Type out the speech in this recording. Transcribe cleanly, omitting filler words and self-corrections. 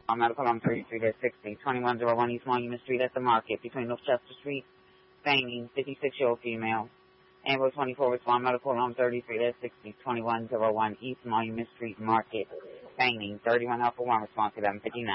Medical on 33-60, 2101 East Monument Street at the market between North Chester Street, Spain, 56-year-old female. Amber 24 respond medical on 33-60, 2101 East Monument Street Market, Spain, 31 Alpha 1 response 1159.